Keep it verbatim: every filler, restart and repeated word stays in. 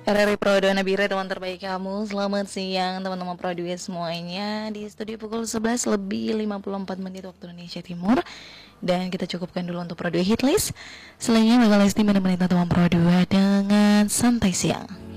R R I Pro dua Nabire, teman terbaik kamu. Selamat siang teman-teman Pro dua semuanya. Di studio pukul sebelas lebih lima puluh empat menit waktu Indonesia Timur. Dan kita cukupkan dulu untuk Pro dua Hitlist. Selanjutnya bakal Lesti menemani teman Pro dua dengan Santai Siang.